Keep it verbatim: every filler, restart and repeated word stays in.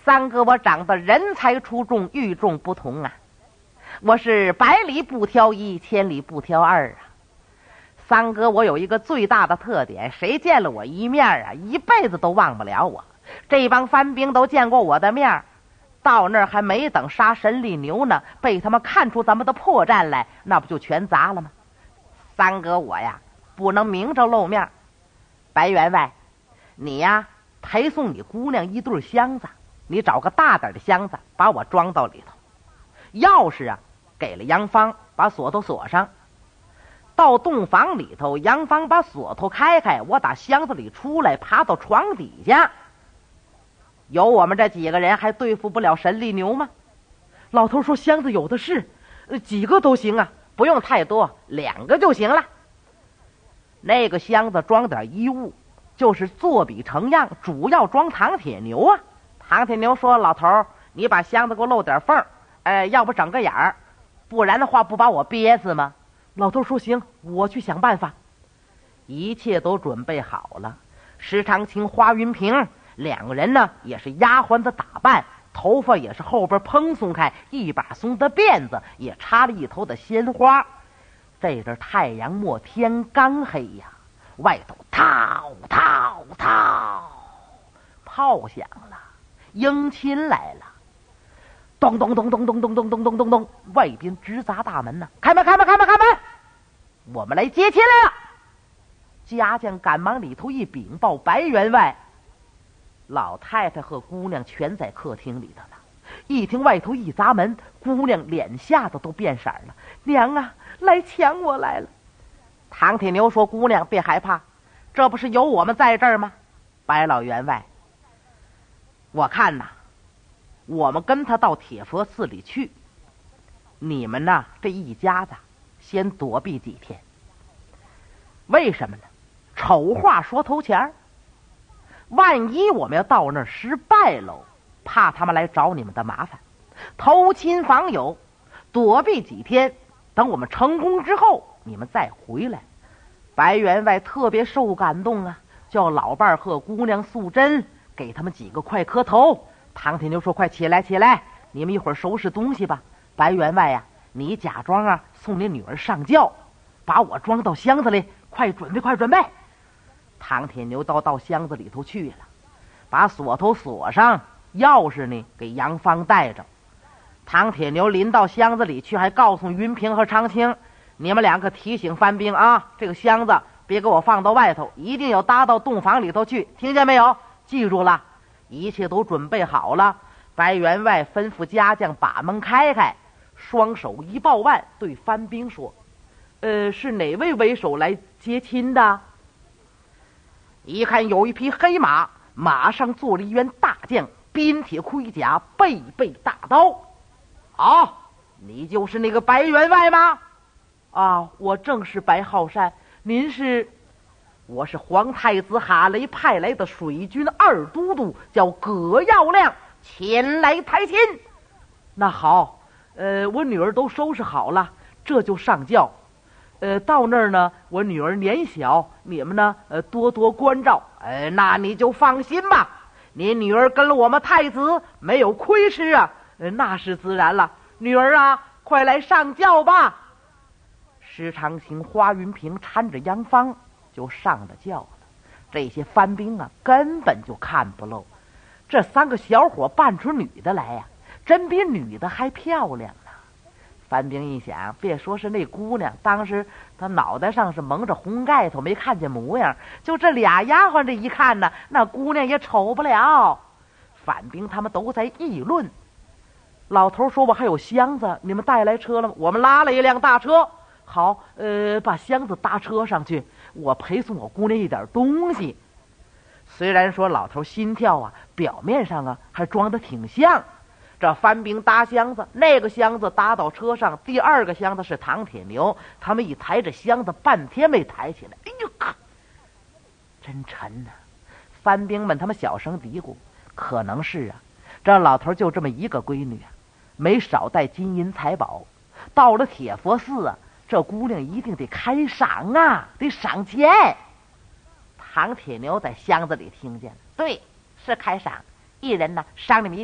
三哥我长得人才出众，与众不同啊，我是百里不挑一，千里不挑二啊。三哥我有一个最大的特点，谁见了我一面啊，一辈子都忘不了我。这帮番兵都见过我的面，到那儿还没等杀神力牛呢，被他们看出咱们的破绽来，那不就全砸了吗？三哥我呀不能明着露面。白员外，你呀陪送你姑娘一对箱子，你找个大点的箱子把我装到里头，钥匙啊给了杨芳，把锁头锁上。到洞房里头，杨芳把锁头开开，我打箱子里出来，爬到床底下。有我们这几个人还对付不了神力牛吗？ 老头说箱子有的是，几个都行啊， 不用太多，两个就行了。那个箱子装点衣物，就是做笔成样，主要装唐铁牛啊。唐铁牛说：“老头，你把箱子给我漏点缝，哎，要不整个眼儿，不然的话不把我憋死吗？” 老头说：“行，我去想办法。” 一切都准备好了。石长青、花云平两个人呢，也是丫鬟的打扮，头发也是后边蓬松开，一把松的辫子也插了一头的鲜花。这阵太阳没，天刚黑呀，外头涛涛涛，炮响了，迎亲来了。咚咚咚咚咚咚咚咚咚咚咚，外边直砸大门呢！开门，开门，开门，开门！我们来接亲来了。家将赶忙里头一禀报白员外，老太太和姑娘全在客厅里头呢。一听外头一砸门，姑娘脸吓得都变色了。娘啊，来抢我来了！唐铁牛说：“姑娘别害怕，这不是有我们在这儿吗？”白老员外，我看呐，我们跟他到铁佛寺里去，你们呐这一家子先躲避几天。为什么呢？丑话说头前，万一我们要到那儿失败喽，怕他们来找你们的麻烦。投亲访友，躲避几天，等我们成功之后，你们再回来。白员外特别受感动啊，叫老伴儿和姑娘素贞给他们几个快磕头。唐铁牛说：“快起来起来，你们一会儿收拾东西吧。白员外呀、啊，你假装啊送你女儿上轿，把我装到箱子里，快准备快准备。”唐铁牛到到箱子里头去了，把锁头锁上，钥匙呢给杨芳带着。唐铁牛临到箱子里去，还告诉云平和长青：“你们两个提醒番兵啊，这个箱子别给我放到外头，一定要搭到洞房里头去，听见没有？记住了。”一切都准备好了。白员外吩咐家将把门开开，双手一抱腕，对番兵说：“呃，是哪位为首来接亲的？”一看有一匹黑马，马上坐了一员大将，鞭铁盔甲，背背大刀。好，你就是那个白员外吗？ 啊，我正是白浩山。您是？ 我是皇太子哈雷派来的水军二都督，叫葛耀亮，前来抬亲。 那好，呃，我女儿都收拾好了，这就上轿。呃，到那儿呢，我女儿年小，你们呢，呃，多多关照。 呃，那你就放心吧，你女儿跟了我们太子，没有亏失啊。 呃，那是自然了。女儿啊，快来上轿吧。 石长青、花云平搀着杨芳就上了轿了。这些番兵啊，根本就看不漏，这三个小伙扮出女的来呀、啊，真比女的还漂亮呢。番兵一想，别说是那姑娘，当时她脑袋上是蒙着红盖头，没看见模样，就这俩丫鬟这一看呢，那姑娘也丑不了。番兵他们都在议论。 老头说：“我还有箱子，你们带来车了吗？”我们拉了一辆大车。好，呃，把箱子搭车上去，我陪送我姑娘一点东西。 虽然说老头心跳啊，表面上啊还装得挺像。这番兵搭箱子，那个箱子搭到车上，第二个箱子是唐铁牛，他们一抬着箱子，半天没抬起来。哎呦，真沉呐、啊！番兵们他们小声嘀咕，可能是啊，这老头就这么一个闺女啊，没少带金银财宝。到了铁佛寺啊，这姑娘一定得开赏啊，得赏钱。唐铁牛在箱子里听见了，对，是开赏，一人呢赏你们一